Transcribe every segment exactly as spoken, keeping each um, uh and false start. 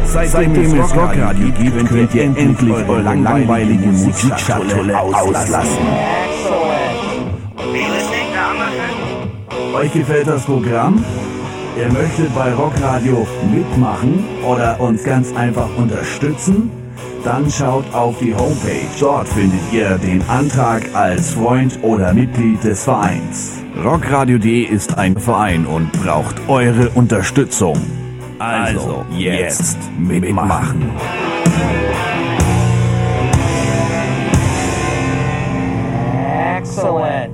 Seitdem es Rockradio gibt, könnt ihr endlich eure langweilige Musikschatulle auslassen. Euch gefällt das Programm? Ihr möchtet bei Rockradio mitmachen oder uns ganz einfach unterstützen? Dann schaut auf die Homepage. Dort findet ihr den Antrag als Freund oder Mitglied des Vereins. Rockradio punkt de ist ein Verein und braucht eure Unterstützung. Also, jetzt mitmachen. Excellent.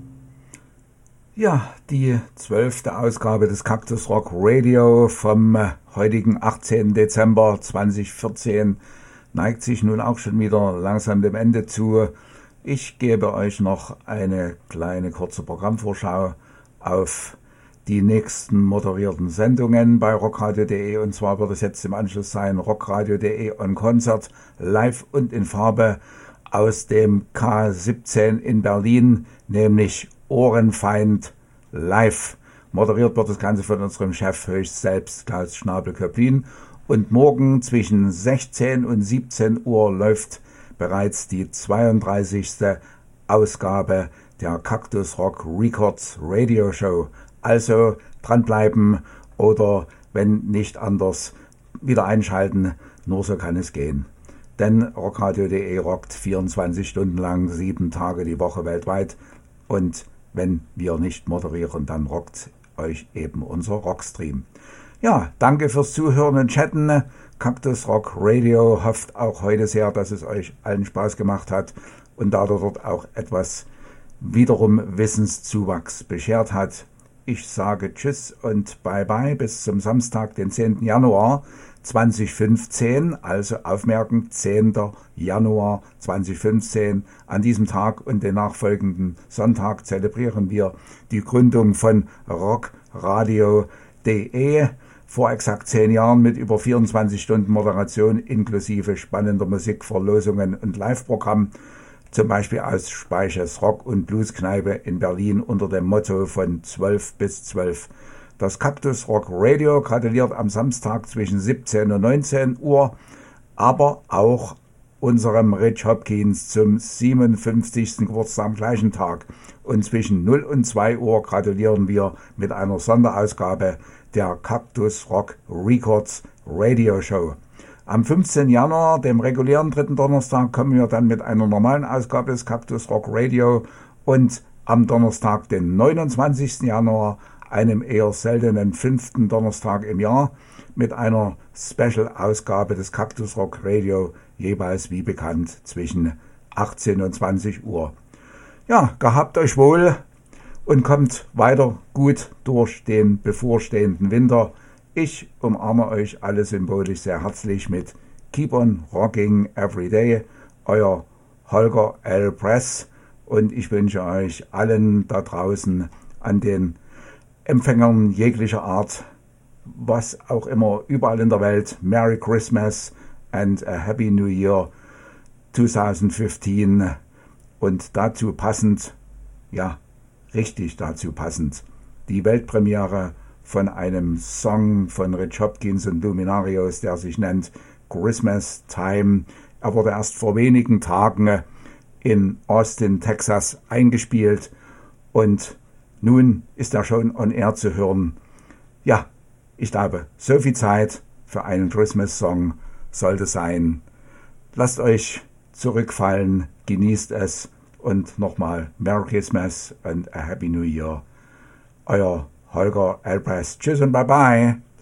Ja, die zwölfte Ausgabe des Cactus Rock Radio vom heutigen achtzehnten Dezember zweitausendvierzehn neigt sich nun auch schon wieder langsam dem Ende zu. Ich gebe euch noch eine kleine kurze Programmvorschau auf die nächsten moderierten Sendungen bei rockradio punkt de, und zwar wird es jetzt im Anschluss sein rockradio punkt de on Concert, live und in Farbe aus dem K siebzehn in Berlin, nämlich Ohrenfeind live. Moderiert wird das Ganze von unserem Chef höchst selbst, Klaus Schnabel-Köplin. Und morgen zwischen sechzehn und siebzehn Uhr läuft bereits die zweiunddreißigste Ausgabe der Cactus Rock Records Radio Show. Also dranbleiben oder wenn nicht anders wieder einschalten, nur so kann es gehen. Denn rockradio punkt de rockt vierundzwanzig Stunden lang, sieben Tage die Woche weltweit, und wenn wir nicht moderieren, dann rockt euch eben unser Rockstream. Ja, danke fürs Zuhören und Chatten. Cactus Rock Radio hofft auch heute sehr, dass es euch allen Spaß gemacht hat und dadurch dort auch etwas wiederum Wissenszuwachs beschert hat. Ich sage Tschüss und Bye-bye bis zum Samstag, den zehnten Januar zweitausendfünfzehn, also aufmerken, zehnten Januar zweitausendfünfzehn. An diesem Tag und den nachfolgenden Sonntag zelebrieren wir die Gründung von rockradio punkt de. Vor exakt zehn Jahren mit über vierundzwanzig Stunden Moderation inklusive spannender Musik, Verlosungen und Live-Programm, zum Beispiel aus Speiches Rock- und Blueskneipe in Berlin unter dem Motto von zwölf bis zwölf. Das Cactus Rock Radio gratuliert am Samstag zwischen siebzehn und neunzehn Uhr, aber auch unserem Rich Hopkins zum siebenundfünfzigsten Geburtstag am gleichen Tag. Und zwischen null und zwei Uhr gratulieren wir mit einer Sonderausgabe der Cactus Rock Records Radio Show. Am fünfzehnten Januar, dem regulären dritten Donnerstag, kommen wir dann mit einer normalen Ausgabe des Cactus Rock Radio, und am Donnerstag, den neunundzwanzigsten Januar, einem eher seltenen fünften Donnerstag im Jahr, mit einer Special-Ausgabe des Cactus Rock Radio, jeweils wie bekannt zwischen achtzehn und zwanzig Uhr. Ja, gehabt euch wohl und kommt weiter gut durch den bevorstehenden Winter. Ich umarme euch alle symbolisch sehr herzlich mit Keep on Rocking Every Day, euer Holger L. Press, und ich wünsche euch allen da draußen an den Empfängern jeglicher Art, was auch immer, überall in der Welt, Merry Christmas and a Happy New Year zweitausendfünfzehn, und dazu passend, ja, richtig dazu passend, die Weltpremiere von einem Song von Rich Hopkins und Luminarios, der sich nennt Christmas Time. Er wurde erst vor wenigen Tagen in Austin, Texas eingespielt, und nun ist er schon on air zu hören. Ja, ich glaube, so viel Zeit für einen Christmas-Song sollte sein. Lasst euch zurückfallen, genießt es, und nochmal Merry Christmas and a Happy New Year. Euer Holger L. Press. Tschüss und bye bye.